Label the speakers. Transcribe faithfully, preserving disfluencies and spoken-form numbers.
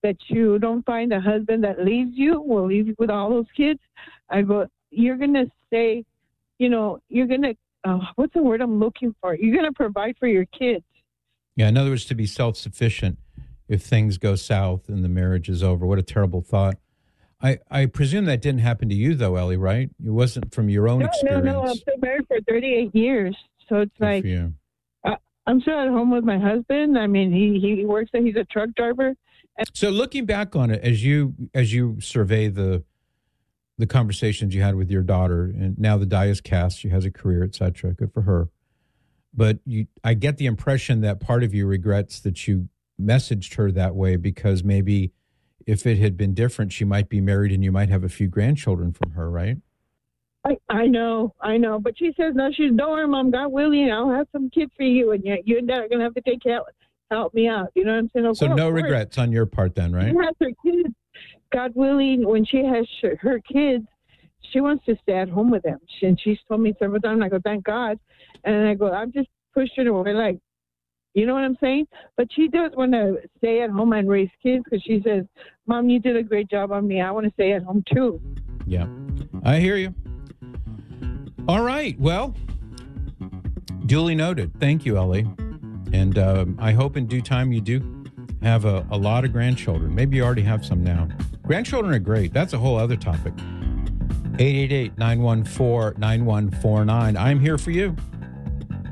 Speaker 1: that you don't find a husband that leaves you, will leave you with all those kids. I go, you're going to say, you know, you're going to, uh, what's the word I'm looking for? You're going to provide for your kids.
Speaker 2: Yeah, in other words, to be self-sufficient if things go south and the marriage is over. What a terrible thought. I, I presume that didn't happen to you, though, Ellie, right? It wasn't from your own
Speaker 1: no,
Speaker 2: experience.
Speaker 1: No, no, I'm still married for thirty-eight years. So it's
Speaker 2: Good
Speaker 1: like,
Speaker 2: for you.
Speaker 1: I, I'm still at home with my husband. I mean, he, he works, he's a truck driver. And
Speaker 2: so looking back on it, as you as you survey the the conversations you had with your daughter, and now the die is cast, she has a career, et cetera. Good for her. But you, I get the impression that part of you regrets that you messaged her that way, because maybe if it had been different, she might be married and you might have a few grandchildren from her, right?
Speaker 1: I, I know, I know. But she says, no, she's, don't worry, Mom, God willing, I'll have some kids for you, and you, you're not going to have to take help, help me out. You know what I'm saying? Of
Speaker 2: So
Speaker 1: course,
Speaker 2: no
Speaker 1: of course.
Speaker 2: regrets on your part then, right?
Speaker 1: She has her kids. God willing, when she has her kids, she wants to stay at home with them. She, and she's told me several times, I go, thank God. And I go, I'm just pushing her away, like, you know what I'm saying? But she does want to stay at home and raise kids, because she says, Mom, you did a great job on me. I want to stay at home too.
Speaker 2: Yeah, I hear you. All right. Well, duly noted. Thank you, Ellie. And um, I hope in due time you do have a, a lot of grandchildren. Maybe you already have some now. Grandchildren are great. That's a whole other topic. eight eight eight, nine one four, nine one four nine. I'm here for you.